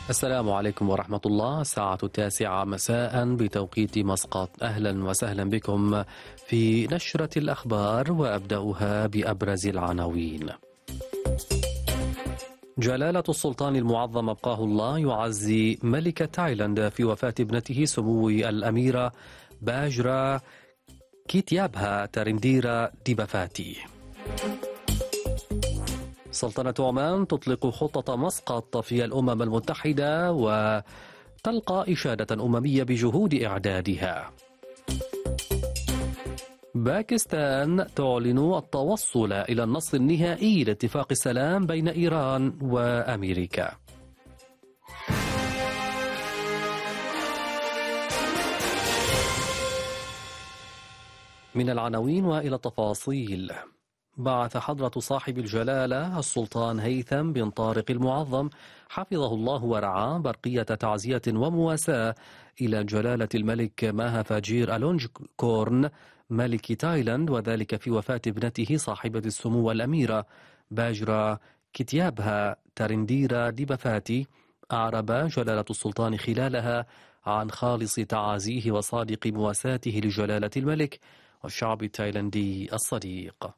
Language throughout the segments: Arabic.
السلام عليكم ورحمة الله. الساعة 9 مساء بتوقيت مسقط. أهلا وسهلا بكم في نشرة الأخبار، وأبدأها بأبرز العناوين. جلالة السلطان المعظم أبقاه الله يعزي ملكة تايلاند في وفاة ابنته سمو الأميرة باجرا كيتيابها تارنديرا ديبافاتي. سلطنة عمان تطلق خطة مسقط في الأمم المتحدة وتلقى إشادة أممية بجهود إعدادها. باكستان تعلن التوصل إلى النص النهائي لاتفاق السلام بين إيران وأمريكا. من العناوين وإلى التفاصيل. بعث حضرة صاحب الجلالة السلطان هيثم بن طارق المعظم حفظه الله ورعاه برقية تعزية ومواساة إلى جلالة الملك ماها فاجير ألونج كورن ملك تايلاند، وذلك في وفاة ابنته صاحبة السمو الأميرة باجرا كيتيابها تارنديرا ديبافاتي. أعرب جلالة السلطان خلالها عن خالص تعازيه وصادق مواساته لجلالة الملك والشعب التايلاندي الصديق.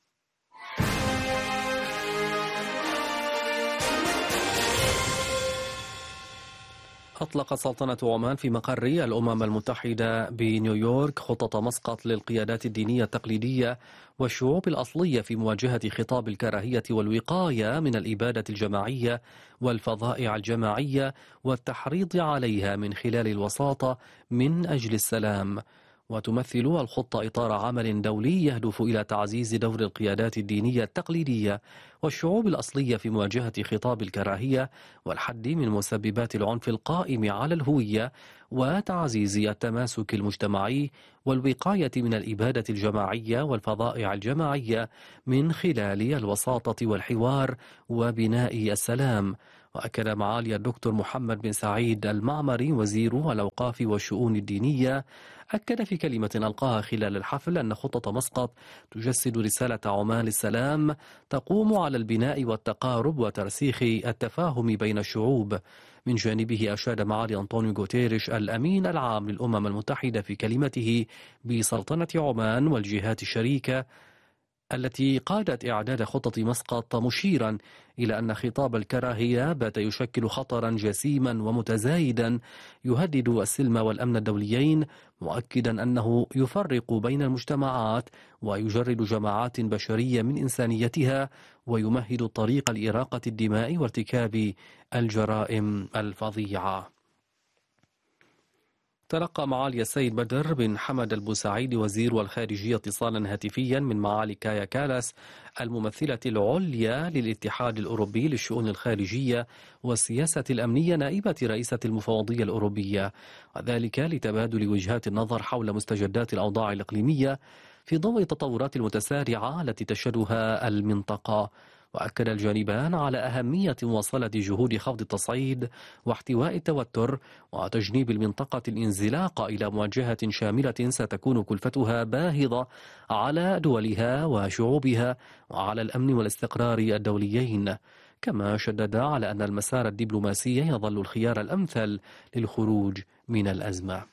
أطلقت سلطنة عمان في مقر الأمم المتحدة بنيويورك خطة مسقط للقيادات الدينية التقليدية والشعوب الأصلية في مواجهة خطاب الكراهية والوقاية من الإبادة الجماعية والفظائع الجماعية والتحريض عليها من خلال الوساطة من أجل السلام. وتمثل الخطة إطار عمل دولي يهدف إلى تعزيز دور القيادات الدينية التقليدية والشعوب الأصلية في مواجهة خطاب الكراهية والحد من مسببات العنف القائم على الهوية وتعزيز التماسك المجتمعي والوقاية من الإبادة الجماعية والفظائع الجماعية من خلال الوساطة والحوار وبناء السلام. وأكد معالي الدكتور محمد بن سعيد المعمري وزير الأوقاف والشؤون الدينية، أكد في كلمة ألقاها خلال الحفل أن خطة مسقط تجسد رسالة عمان للسلام تقوم على البناء والتقارب وترسيخ التفاهم بين الشعوب. من جانبه أشاد معالي أنطونيو غوتيريش الأمين العام للأمم المتحدة في كلمته بسلطنة عمان والجهات الشريكة التي قادت إعداد خطة مسقط، مشيرا إلى أن خطاب الكراهية بات يشكل خطرا جسيما ومتزايدا يهدد السلم والأمن الدوليين، مؤكدا أنه يفرق بين المجتمعات ويجرد جماعات بشرية من إنسانيتها ويمهد الطريق لإراقة الدماء وارتكاب الجرائم الفظيعة. تلقى معالي السيد بدر بن حمد البوسعيد وزير الخارجية اتصالا هاتفيا من معالي كايا كالاس الممثلة العليا للاتحاد الأوروبي للشؤون الخارجية والسياسة الأمنية نائبة رئيسة المفوضية الأوروبية، وذلك لتبادل وجهات النظر حول مستجدات الأوضاع الإقليمية في ضوء التطورات المتسارعة التي تشهدها المنطقة. وأكد الجانبان على أهمية مواصلة جهود خفض التصعيد واحتواء التوتر وتجنيب المنطقة الانزلاق إلى مواجهة شاملة ستكون كلفتها باهظة على دولها وشعوبها وعلى الأمن والاستقرار الدوليين. كما شدد على أن المسار الدبلوماسي يظل الخيار الأمثل للخروج من الأزمة.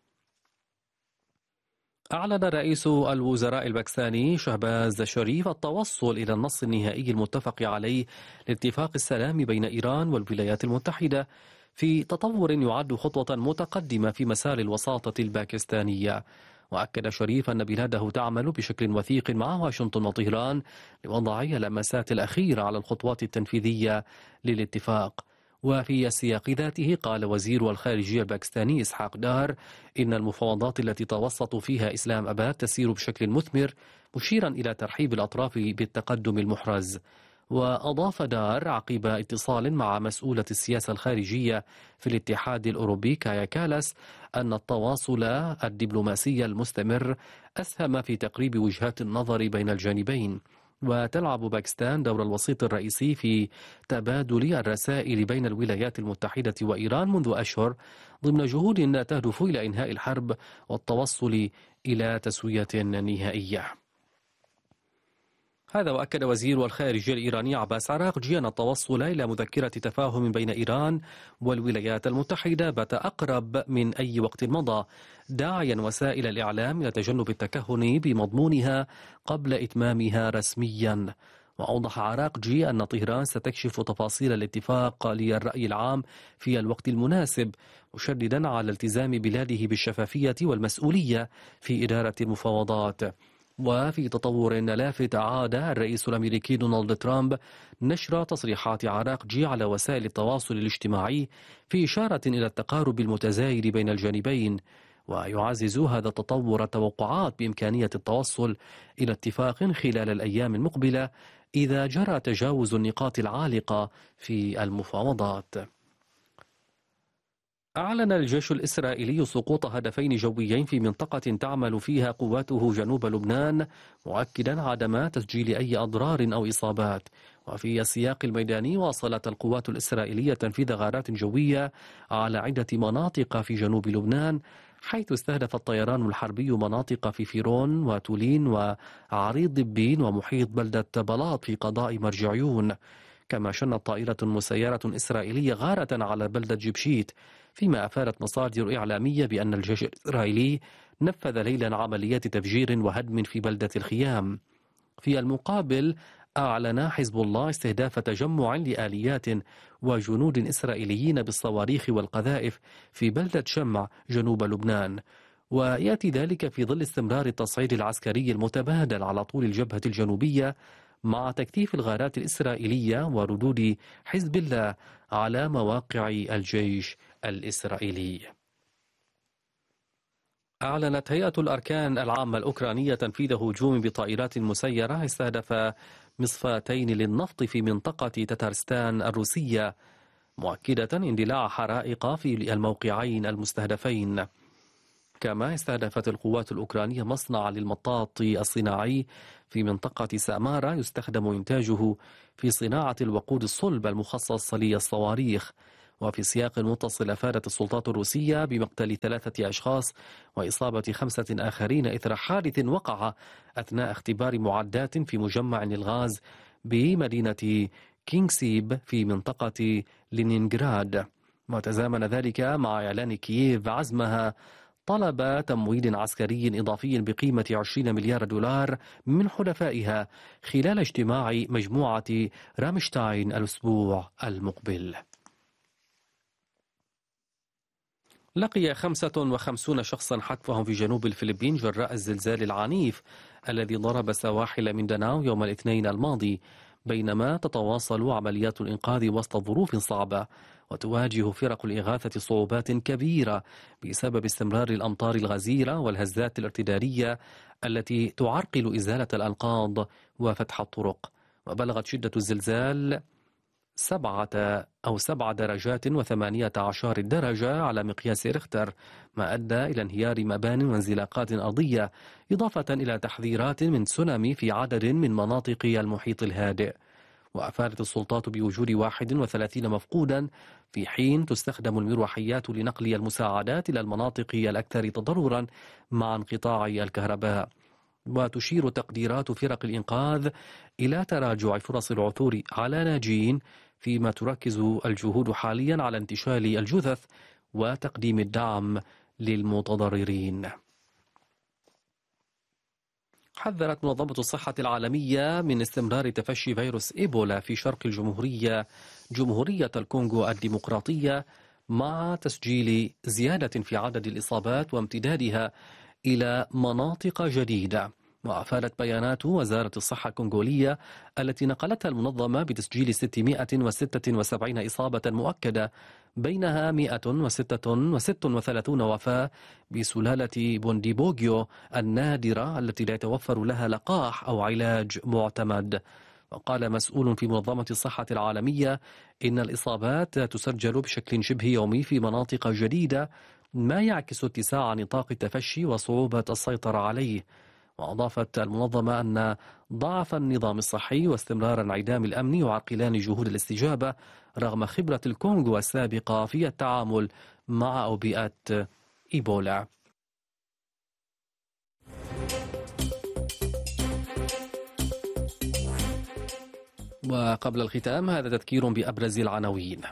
أعلن رئيس الوزراء الباكستاني شهباز شريف التوصل إلى النص النهائي المتفق عليه لاتفاق السلام بين إيران والولايات المتحدة في تطور يعد خطوة متقدمة في مسار الوساطة الباكستانية. وأكد شريف أن بلاده تعمل بشكل وثيق مع واشنطن وطهران لوضع اللمسات الأخيرة على الخطوات التنفيذية للاتفاق. وفي السياق ذاته قال وزير الخارجية الباكستاني إسحاق دار إن المفاوضات التي توسط فيها إسلام أباد تسير بشكل مثمر، مشيرا إلى ترحيب الأطراف بالتقدم المحرز. وأضاف دار عقب اتصال مع مسؤولة السياسة الخارجية في الاتحاد الأوروبي كايا كالاس أن التواصل الدبلوماسي المستمر أسهم في تقريب وجهات النظر بين الجانبين. وتلعب باكستان دور الوسيط الرئيسي في تبادل الرسائل بين الولايات المتحدة وإيران منذ أشهر ضمن جهود تهدف إلى إنهاء الحرب والتوصل إلى تسوية نهائية. هذا وأكد وزير الخارجية الإيراني عباس عراقجي أن التوصل إلى مذكرة تفاهم بين إيران والولايات المتحدة بات أقرب من أي وقت مضى، داعيا وسائل الإعلام إلى تجنب التكهن بمضمونها قبل إتمامها رسميا. وأوضح عراقجي أن طهران ستكشف تفاصيل الاتفاق للرأي العام في الوقت المناسب، مشددا على التزام بلاده بالشفافية والمسؤولية في إدارة المفاوضات. وفي تطور لافت، عاد الرئيس الأمريكي دونالد ترامب نشر تصريحات عراقجي على وسائل التواصل الاجتماعي في إشارة إلى التقارب المتزايد بين الجانبين، ويعزز هذا التطور التوقعات بإمكانية التوصل إلى اتفاق خلال الأيام المقبلة إذا جرى تجاوز النقاط العالقة في المفاوضات. أعلن الجيش الإسرائيلي سقوط هدفين جويين في منطقة تعمل فيها قواته جنوب لبنان، مؤكدا عدم تسجيل أي أضرار أو إصابات. وفي السياق الميداني، واصلت القوات الإسرائيلية تنفيذ غارات جوية على عدة مناطق في جنوب لبنان، حيث استهدف الطيران الحربي مناطق في فيرون وتولين وعريض دبين ومحيط بلدة بلاط في قضاء مرجعيون. كما شنت طائرة مسيرة إسرائيلية غارة على بلدة جبشيت، فيما أفادت مصادر إعلامية بأن الجيش الإسرائيلي نفذ ليلا عمليات تفجير وهدم في بلدة الخيام. في المقابل، أعلن حزب الله استهداف تجمع لآليات وجنود إسرائيليين بالصواريخ والقذائف في بلدة شمع جنوب لبنان، ويأتي ذلك في ظل استمرار التصعيد العسكري المتبادل على طول الجبهة الجنوبية، مع تكثيف الغارات الإسرائيلية وردود حزب الله على مواقع الجيش الإسرائيلي. أعلنت هيئة الأركان العامة الأوكرانية تنفيذ هجوم بطائرات مسيرة استهدف مصفاتين للنفط في منطقة تتارستان الروسية، مؤكدة اندلاع حرائق في الموقعين المستهدفين. كما استهدفت القوات الأوكرانية مصنع للمطاط الصناعي في منطقة سامارا يستخدم إنتاجه في صناعة الوقود الصلب المخصص للصواريخ. وفي سياق متصل، أفادت السلطات الروسية بمقتل 3 أشخاص وإصابة 5 آخرين إثر حادث وقع أثناء اختبار معدات في مجمع للغاز بمدينة كينغسيب في منطقة لينينغراد. وتزامن ذلك مع إعلان كييف عزمها طلب تمويل عسكري إضافي بقيمة 20 مليار دولار من حلفائها خلال اجتماع مجموعة رامشتاين الأسبوع المقبل. لقي 55 شخصا حتفهم في جنوب الفلبين جراء الزلزال العنيف الذي ضرب سواحل مينداناو يوم الاثنين الماضي، بينما تتواصل عمليات الإنقاذ وسط ظروف صعبة. وتواجه فرق الإغاثة صعوبات كبيرة بسبب استمرار الأمطار الغزيرة والهزات الارتدادية التي تعرقل إزالة الأنقاض وفتح الطرق. وبلغت شدة الزلزال 7 درجات و18 درجة على مقياس ريختر، ما أدى إلى انهيار مبان وانزلاقات أرضية، إضافة إلى تحذيرات من تسونامي في عدد من مناطق المحيط الهادئ. وأفادت السلطات بوجود 31 مفقودا، في حين تستخدم المروحيات لنقل المساعدات إلى المناطق الأكثر تضررا مع انقطاع الكهرباء. وتشير تقديرات فرق الإنقاذ إلى تراجع فرص العثور على ناجين، فيما تركز الجهود حاليا على انتشال الجثث وتقديم الدعم للمتضررين. حذرت منظمة الصحة العالمية من استمرار تفشي فيروس إيبولا في شرق جمهورية الكونغو الديمقراطية، مع تسجيل زيادة في عدد الإصابات وامتدادها إلى مناطق جديدة. وأفادت بيانات وزارة الصحة الكونغولية التي نقلتها المنظمة بتسجيل 676 إصابة مؤكدة، بينها 136 وفاة بسلالة بونديبوغيو النادرة التي لا يتوفر لها لقاح أو علاج معتمد. وقال مسؤول في منظمة الصحة العالمية إن الإصابات تسجل بشكل شبه يومي في مناطق جديدة، ما يعكس اتساع نطاق التفشي وصعوبة السيطرة عليه. وأضافت المنظمة أن ضعف النظام الصحي واستمرار انعدام الأمن يعرقلان جهود الاستجابة رغم خبرة الكونغو السابقة في التعامل مع أوبئة إيبولا. وقبل الختام هذا تذكير بأبرز العناوين.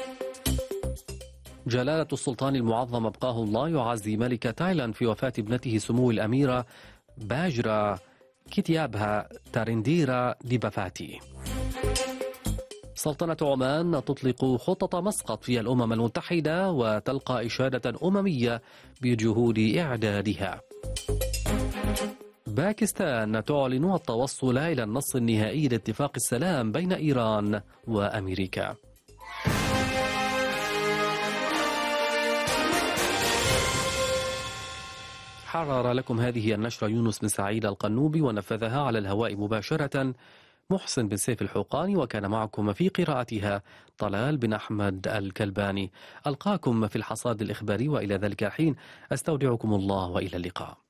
جلالة السلطان المعظم أبقاه الله يعزي ملك تايلاند في وفاة ابنته سمو الأميرة باجرا كيتيابها تارينديرا ديبافاتي. سلطنة عمان تطلق خطط مسقط في الأمم المتحدة وتلقى إشادة أممية بجهود إعدادها. باكستان تعلن التوصل إلى النص النهائي لاتفاق السلام بين إيران وأمريكا. حرر لكم هذه النشرة يونس بن سعيد القنوبي، ونفذها على الهواء مباشرة محسن بن سيف الحوقاني، وكان معكم في قراءتها طلال بن أحمد الكلباني. ألقاكم في الحصاد الإخباري، وإلى ذلك الحين أستودعكم الله وإلى اللقاء.